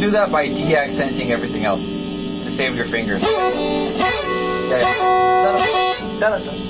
do that by de-accenting everything else to save your fingers. Yeah.